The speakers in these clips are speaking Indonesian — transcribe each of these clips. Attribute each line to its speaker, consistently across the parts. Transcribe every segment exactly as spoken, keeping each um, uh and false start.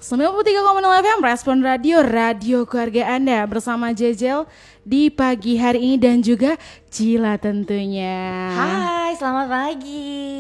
Speaker 1: sembilan puluh tiga koma nol F M Respon Radio, radio keluarga Anda bersama Jejel di pagi hari ini dan juga Cila tentunya.
Speaker 2: Hai, selamat pagi.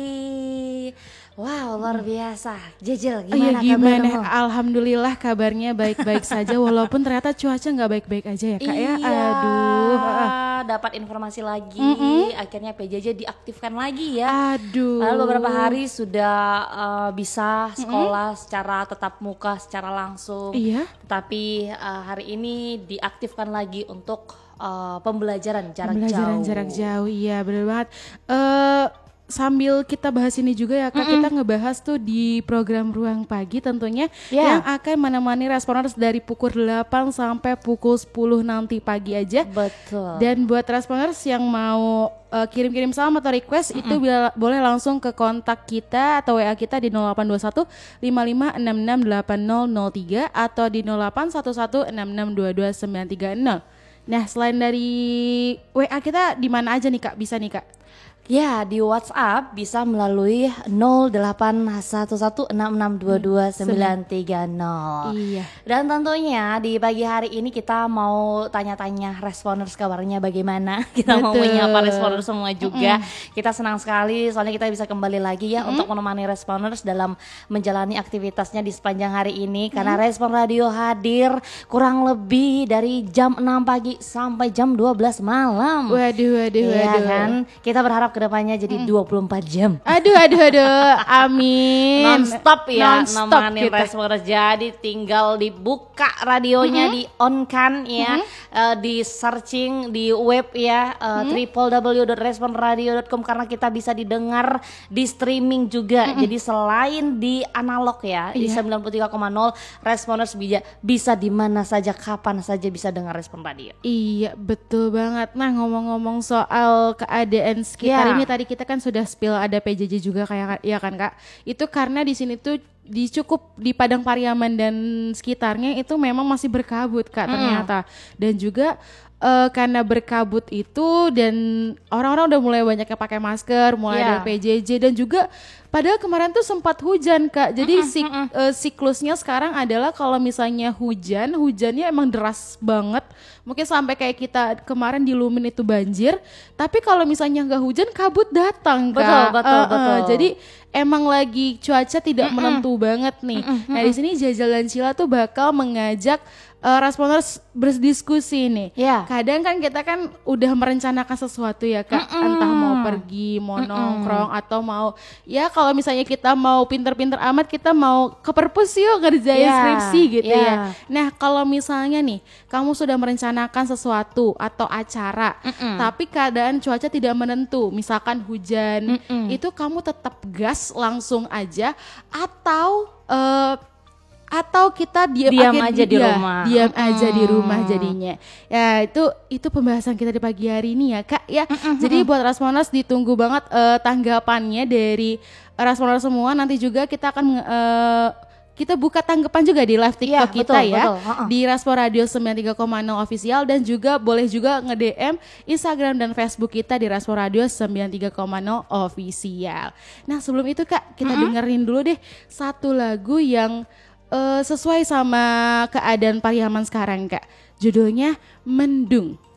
Speaker 2: Wow, luar biasa. Jejel,
Speaker 1: Iya,
Speaker 2: gimana,
Speaker 1: gimana?
Speaker 2: kabarmu?
Speaker 1: Alhamdulillah kabarnya baik-baik saja walaupun ternyata cuaca nggak baik-baik aja ya Kak ya.
Speaker 2: Iya,
Speaker 1: Aduh.
Speaker 2: dapat informasi lagi.
Speaker 1: Mm-mm.
Speaker 2: Akhirnya P J J diaktifkan lagi ya.
Speaker 1: Aduh.
Speaker 2: Lalu beberapa hari sudah uh, bisa sekolah Mm-mm. secara tatap muka, secara langsung.
Speaker 1: Iya.
Speaker 2: Tapi uh, hari ini diaktifkan lagi untuk uh, pembelajaran jarak
Speaker 1: pembelajaran
Speaker 2: jauh.
Speaker 1: jarak jauh, iya benar banget. Uh, Sambil kita bahas ini juga ya Kak, Mm-mm. kita ngebahas tuh di program Ruang Pagi tentunya yeah. yang akan menemani responers dari pukul delapan sampai pukul sepuluh nanti pagi aja.
Speaker 2: Betul.
Speaker 1: Dan buat responers yang mau uh, kirim-kirim salam atau request Mm-mm. itu bila, boleh langsung ke kontak kita atau W A kita di nol delapan dua satu lima lima enam enam delapan nol nol tiga atau di nol delapan satu satu enam enam dua dua sembilan tiga nol. Nah, selain dari W A kita di mana aja nih Kak? Bisa nih Kak?
Speaker 2: Ya, di WhatsApp bisa melalui nol delapan satu satu enam enam dua dua sembilan tiga nol.
Speaker 1: Iya.
Speaker 2: Dan tentunya di pagi hari ini kita mau tanya-tanya responers kabarnya bagaimana. Kita Betul. mau menyapa responers semua juga. Mm-mm. Kita senang sekali soalnya kita bisa kembali lagi ya Mm-mm. untuk menemani responers dalam menjalani aktivitasnya di sepanjang hari ini. Karena Mm-mm. Respon Radio hadir kurang lebih dari jam enam pagi sampai jam dua belas malam.
Speaker 1: Waduh, waduh,
Speaker 2: ya,
Speaker 1: waduh.
Speaker 2: Kan? Kita berharap kedepannya jadi dua puluh empat jam.
Speaker 1: Aduh, aduh, aduh, amin.
Speaker 2: Non-stop ya,
Speaker 1: non-stop
Speaker 2: nemenin responers. Jadi tinggal dibuka radionya, mm-hmm. di on kan ya, mm-hmm. uh, di searching di web ya, uh, mm-hmm. w w w dot respon radio dot com karena kita bisa didengar di streaming juga. Mm-hmm. Jadi selain di analog ya, yeah. di sembilan puluh tiga koma nol responers bisa bisa di mana saja, kapan saja bisa dengar Respon Radio.
Speaker 1: Iya, betul banget. Nah, ngomong-ngomong soal keadaan sekitar yeah. ini tadi kita kan sudah spill ada P J J juga kayak ya kan Kak. Itu karena di sini tuh di cukup di Padang Pariaman dan sekitarnya itu memang masih berkabut Kak ternyata. Mm. Dan juga uh, karena berkabut itu dan orang-orang udah mulai banyak yang pakai masker, mulai yeah. ada P J J dan juga padahal kemarin tuh sempat hujan Kak. Jadi mm-mm, sik, mm-mm. Uh, siklusnya sekarang adalah kalau misalnya hujan, hujannya emang deras banget. Mungkin sampai kayak kita kemarin di Lumin itu banjir. Tapi kalau misalnya nggak hujan, kabut datang Kak.
Speaker 2: Betul, betul,
Speaker 1: uh, uh,
Speaker 2: betul.
Speaker 1: Jadi emang lagi cuaca tidak Mm-mm. menentu banget nih. Mm-mm. Nah di sini Jejel dan Cila tuh bakal mengajak uh, responers berdiskusi nih. Yeah. Kadang kan kita kan udah merencanakan sesuatu ya Kak. Mm-mm. Entah mau pergi, mau Mm-mm. nongkrong atau mau ya kalau misalnya kita mau pinter-pinter amat, kita mau ke perpus yuk ngerjain yeah. skripsi gitu yeah. ya. Nah kalau misalnya nih kamu sudah merencanakan sesuatu atau acara, Mm-mm. tapi keadaan cuaca tidak menentu, misalkan hujan, Mm-mm. itu kamu tetap gas langsung aja atau uh, atau kita diam,
Speaker 2: diam
Speaker 1: aja,
Speaker 2: aja di
Speaker 1: dia,
Speaker 2: rumah
Speaker 1: diam
Speaker 2: mm.
Speaker 1: aja di rumah jadinya. Ya itu itu pembahasan kita di pagi hari ini ya Kak ya. Mm-hmm. Jadi buat responers ditunggu banget uh, tanggapannya dari responers semua. Nanti juga kita akan uh, kita buka tanggapan juga di live TikTok ya, kita betul, ya betul. Uh-uh. Di Respon Radio sembilan puluh tiga koma nol official dan juga boleh juga nge-D M Instagram dan Facebook kita di Respon Radio sembilan puluh tiga koma nol official. Nah sebelum itu Kak kita mm-hmm. dengerin dulu deh satu lagu yang Uh, sesuai sama keadaan Pariaman sekarang Kak. Judulnya Mendung.